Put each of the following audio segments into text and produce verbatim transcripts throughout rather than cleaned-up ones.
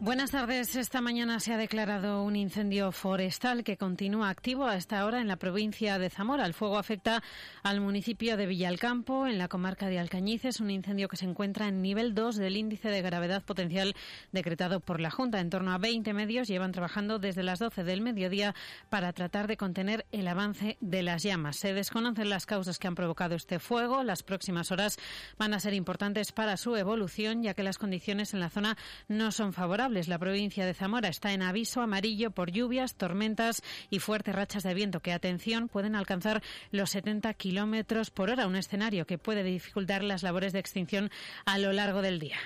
Buenas tardes. Esta mañana se ha declarado un incendio forestal que continúa activo a esta hora en la provincia de Zamora. El fuego afecta al municipio de Villalcampo, en la comarca de Alcañices, un incendio que se encuentra en nivel dos del índice de gravedad potencial decretado por la Junta. En torno a veinte medios llevan trabajando desde las doce del mediodía para tratar de contener el avance de las llamas. Se desconocen las causas que han provocado este fuego. Las próximas horas van a ser importantes para su evolución, ya que las condiciones en la zona no son favorables. La provincia de Zamora está en aviso amarillo por lluvias, tormentas y fuertes rachas de viento que, atención, pueden alcanzar los setenta kilómetros por hora, un escenario que puede dificultar las labores de extinción a lo largo del día.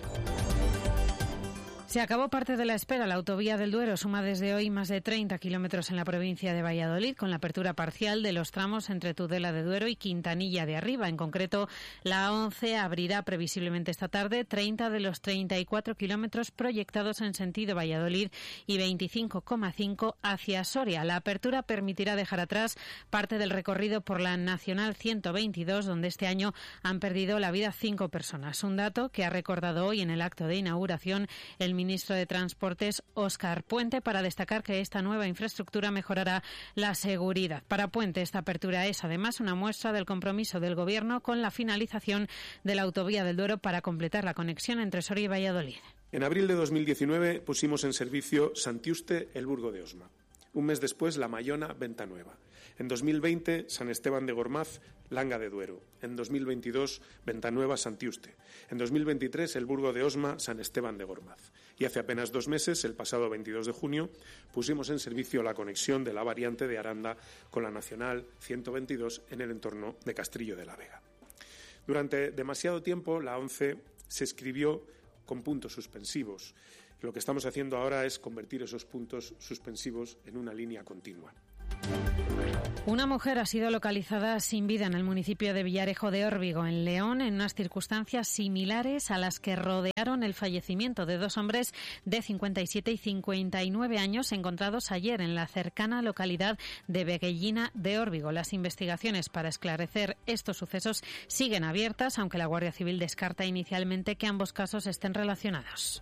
Se acabó parte de la espera. La autovía del Duero suma desde hoy más de treinta kilómetros en la provincia de Valladolid, con la apertura parcial de los tramos entre Tudela de Duero y Quintanilla de Arriba. En concreto, la once abrirá previsiblemente esta tarde treinta de los treinta y cuatro kilómetros proyectados en sentido Valladolid y veinticinco coma cinco hacia Soria. La apertura permitirá dejar atrás parte del recorrido por la Nacional ciento veintidós, donde este año han perdido la vida cinco personas. Un dato que ha recordado hoy en el acto de inauguración el ministro de Transportes, Óscar Puente, para destacar que esta nueva infraestructura mejorará la seguridad. Para Puente, esta apertura es además una muestra del compromiso del Gobierno con la finalización de la autovía del Duero para completar la conexión entre Soria y Valladolid. En abril de dos mil diecinueve pusimos en servicio Santiuste, el Burgo de Osma. Un mes después, La Mayona, Venta Nueva. En dos mil veinte, San Esteban de Gormaz, Langa de Duero. En dos mil veintidós, Venta Nueva, Santiuste. En dos mil veintitrés, el Burgo de Osma, San Esteban de Gormaz. Y hace apenas dos meses, el pasado veintidós de junio, pusimos en servicio la conexión de la variante de Aranda con la Nacional ciento veintidós en el entorno de Castrillo de la Vega. Durante demasiado tiempo, la ONCE se escribió con puntos suspensivos. Lo que estamos haciendo ahora es convertir esos puntos suspensivos en una línea continua. Una mujer ha sido localizada sin vida en el municipio de Villarejo de Órbigo, en León, en unas circunstancias similares a las que rodearon el fallecimiento de dos hombres de cincuenta y siete y cincuenta y nueve años encontrados ayer en la cercana localidad de Veguellina de Órbigo. Las investigaciones para esclarecer estos sucesos siguen abiertas, aunque la Guardia Civil descarta inicialmente que ambos casos estén relacionados.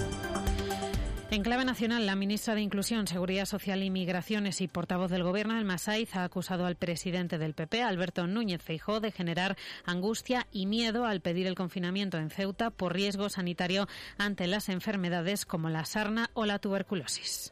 En clave nacional, la ministra de Inclusión, Seguridad Social y Migraciones y portavoz del Gobierno, Elma Saiz, ha acusado al presidente del P P, Alberto Núñez Feijóo, de generar angustia y miedo al pedir el confinamiento en Ceuta por riesgo sanitario ante las enfermedades como la sarna o la tuberculosis.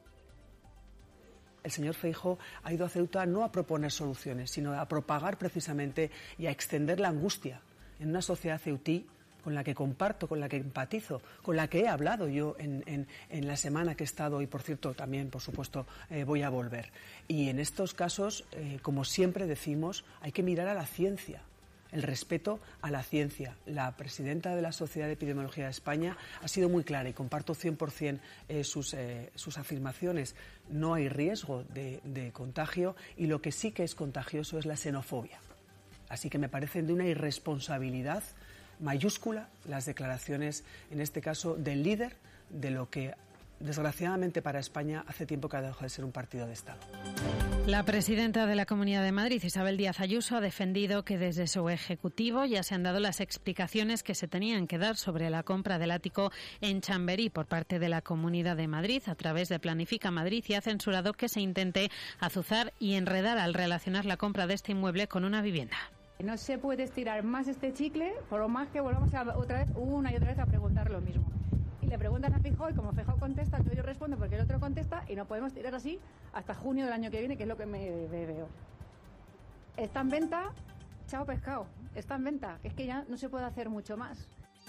El señor Feijóo ha ido a Ceuta no a proponer soluciones, sino a propagar precisamente y a extender la angustia en una sociedad ceutí con la que comparto, con la que empatizo, con la que he hablado yo en, en, en la semana que he estado y, por cierto, también, por supuesto, eh, voy a volver. Y en estos casos, eh, como siempre decimos, hay que mirar a la ciencia, el respeto a la ciencia. La presidenta de la Sociedad de Epidemiología de España ha sido muy clara y comparto cien por ciento eh, sus, eh, sus afirmaciones. No hay riesgo de, de contagio y lo que sí que es contagioso es la xenofobia. Así que me parecen de una irresponsabilidad mayúscula las declaraciones, en este caso, del líder de lo que, desgraciadamente para España, hace tiempo que ha dejado de ser un partido de Estado. La presidenta de la Comunidad de Madrid, Isabel Díaz Ayuso, ha defendido que desde su ejecutivo ya se han dado las explicaciones que se tenían que dar sobre la compra del ático en Chamberí por parte de la Comunidad de Madrid a través de Planifica Madrid, y ha censurado que se intente azuzar y enredar al relacionar la compra de este inmueble con una vivienda. No se puede estirar más este chicle, por lo más que volvamos a, otra vez, una y otra vez a preguntar lo mismo. Y le preguntan a Feijóo y como Feijóo contesta, yo, yo respondo porque el otro contesta y no podemos tirar así hasta junio del año que viene, que es lo que me, me veo. Está en venta, chao pescado, está en venta, que es que ya no se puede hacer mucho más.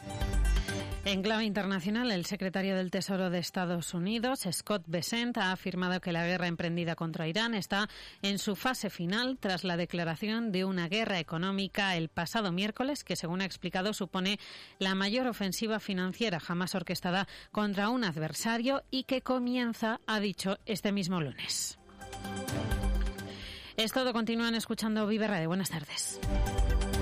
En clave internacional, el secretario del Tesoro de Estados Unidos, Scott Bessent, ha afirmado que la guerra emprendida contra Irán está en su fase final tras la declaración de una guerra económica el pasado miércoles, que, según ha explicado, supone la mayor ofensiva financiera jamás orquestada contra un adversario y que comienza, ha dicho, este mismo lunes. Es todo. Continúan escuchando Vive Radio. Buenas tardes.